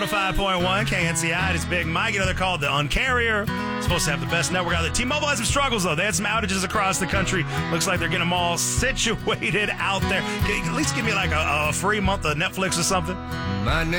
5.1 KNCI. It's Big Mike. You know, they're called the Uncarrier. Supposed to have the best network out there. T-Mobile had some struggles, though. They had some outages across the country. Looks like they're getting them all situated out there. Can you at least give me like a free month of Netflix or something? My name